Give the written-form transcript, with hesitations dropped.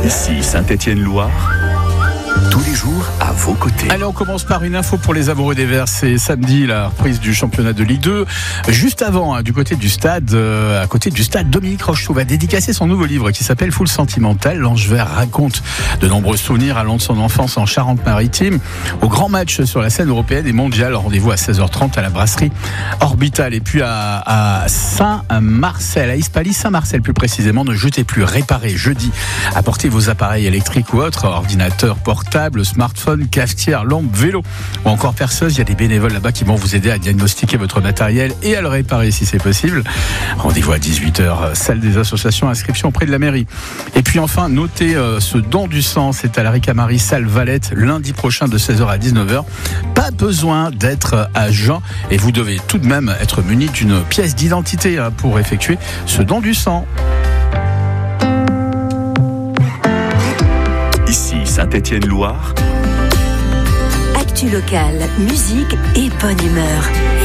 Ici Saint-Étienne-Loire, tous les jours à vos côtés. Allez, on commence par une info pour les amoureux des Verts. C'est samedi la reprise du championnat de Ligue 2. Juste avant, du côté du stade, à côté du stade, Dominique Rocheteau va dédicacer son nouveau livre qui s'appelle Foule Sentimentale. L'Ange Vert raconte de nombreux souvenirs allant de son enfance en Charente-Maritime au grand match sur la scène européenne et mondiale. Rendez-vous à 16h30 à la brasserie Orbital. Et puis à Saint-Marcel, à Hispalis, Saint-Marcel plus précisément, ne jetez plus, réparez jeudi. Apportez vos appareils électriques ou autres, ordinateurs portables, smartphones, cafetières, lampes, vélos ou encore perceuses. Il y a des bénévoles là-bas qui vont vous aider à diagnostiquer votre matériel et à le réparer si c'est possible. Rendez-vous à 18h, salle des associations, inscription auprès de la mairie. Et puis enfin, notez ce don du sang, c'est à la Ricamarie, salle Valette, lundi prochain de 16h à 19h. Pas besoin d'être à jeun et vous devez tout de même être muni d'une pièce d'identité pour effectuer ce don du sang. Ici Saint-Étienne-Loire. Actu locale, musique et bonne humeur.